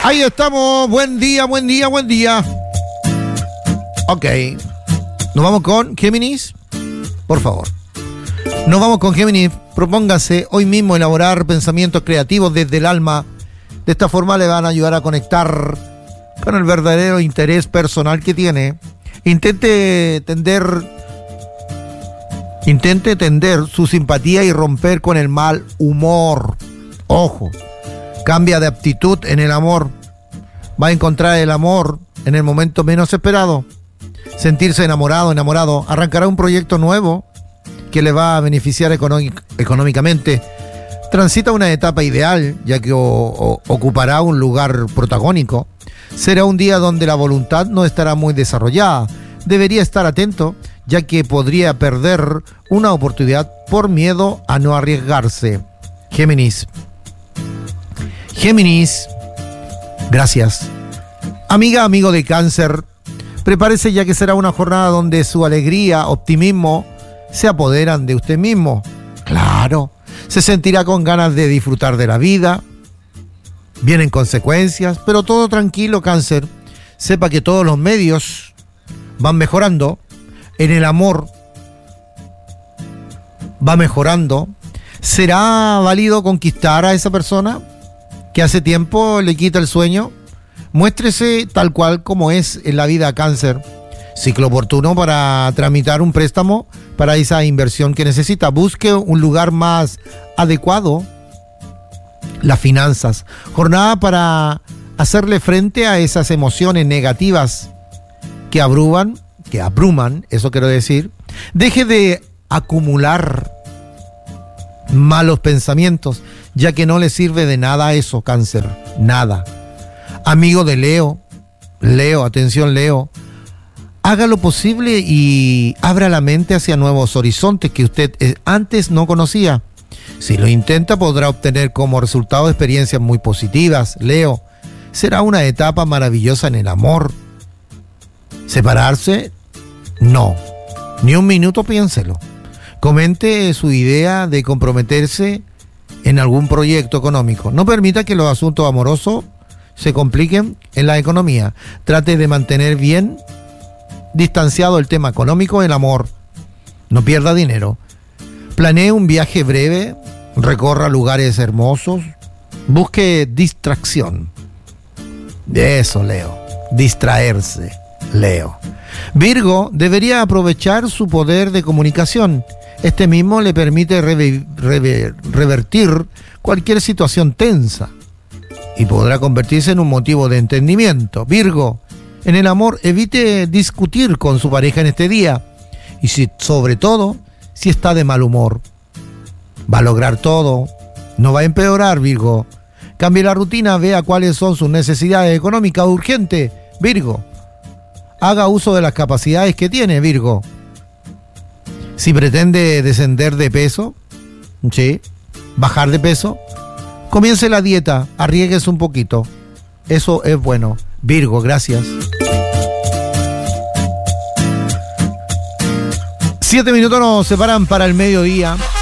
Ahí estamos, buen día, buen día, buen día. Ok, nos vamos con Géminis, por favor. Nos vamos con Géminis. Propóngase hoy mismo elaborar pensamientos creativos desde el alma. De esta forma le van a ayudar a conectar con el verdadero interés personal que tiene. Intente tender su simpatía y romper con el mal humor. Ojo, cambia de actitud en el amor. Va a encontrar el amor en el momento menos esperado. Sentirse enamorado. Arrancará un proyecto nuevo que le va a beneficiar económicamente. Transita una etapa ideal, ya que ocupará un lugar protagónico. Será un día donde la voluntad no estará muy desarrollada. Debería estar atento, ya que podría perder una oportunidad por miedo a no arriesgarse. Géminis, gracias. Amigo de Cáncer, prepárese, ya que será una jornada donde su alegría, optimismo se apoderan de usted mismo. Claro, se sentirá con ganas de disfrutar de la vida. Vienen consecuencias, pero todo tranquilo, Cáncer. Sepa que todos los medios van mejorando. En el amor va mejorando. ¿Será válido conquistar a esa persona que hace tiempo le quita el sueño? Muéstrese tal cual como es en la vida, Cáncer. Ciclo oportuno para tramitar un préstamo para esa inversión que necesita. Busque un lugar más adecuado. Las finanzas. Jornada para hacerle frente a esas emociones negativas que abruman, eso quiero decir. Deje de acumular malos pensamientos, ya que no le sirve de nada eso, Cáncer. Nada. Amigo de Leo, atención Leo, haga lo posible y abra la mente hacia nuevos horizontes que usted antes no conocía. Si lo intenta, podrá obtener como resultado experiencias muy positivas. Leo, será una etapa maravillosa en el amor. ¿Separarse? No. Ni un minuto, piénselo. Comente su idea de comprometerse en algún proyecto económico. No permita que los asuntos amorosos se compliquen en la economía. Trate de mantener bien distanciado el tema económico del amor. No pierda dinero. Planee un viaje breve, recorra lugares hermosos, busque distracción. De eso, Leo. Distraerse, Leo. Virgo debería aprovechar su poder de comunicación. Este mismo le permite revertir cualquier situación tensa y podrá convertirse en un motivo de entendimiento. Virgo, en el amor, evite discutir con su pareja en este día y sobre todo, si está de mal humor. Va a lograr todo, no va a empeorar, Virgo. Cambie la rutina, vea cuáles son sus necesidades económicas urgentes, Virgo. Haga uso de las capacidades que tiene, Virgo. Si pretende descender de peso, ¿sí?, bajar de peso, comience la dieta, arriesguese un poquito. Eso es bueno. Virgo, gracias. 7 minutos nos separan para el mediodía.